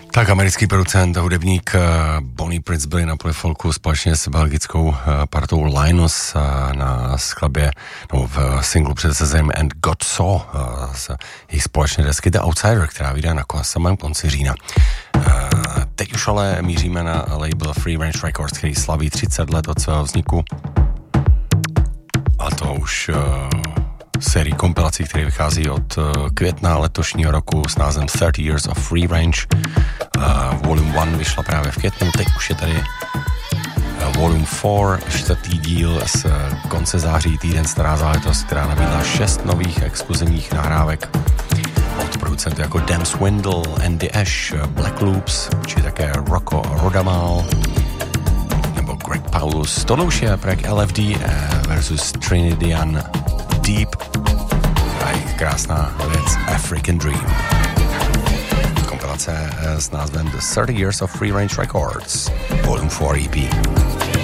Tak americký producent a hudebník Bonnie Prince byli na Polifolku společně s belgickou partou Linus na skladbě, no, v singlu před sezem And God Saw z jejich společné desky The Outsider, která vyjde na samém konci října. Teď už ale míříme na label Free Range Records, který slaví 30 let od svého vzniku. A to už sérii kompilací, které vychází od května letošního roku s názvem 30 Years of Free Range. Volume 1 vyšla právě v květnu, teď už je tady Volume 4, 4. díl z konce září, týden stará záležitost, která nabídla 6 nových exkluzivních nahrávek od producentů jako Dan Swindle, Andy Ash, Black Loops, či také Rocco Rodamal nebo Greg Paulus. Tohle už je projekt LFD versus Trinidadian Deep a jejich krásná věc African Dream. Kompilace s názvem The 30 Years of Free Range Records, Volume 4 EP.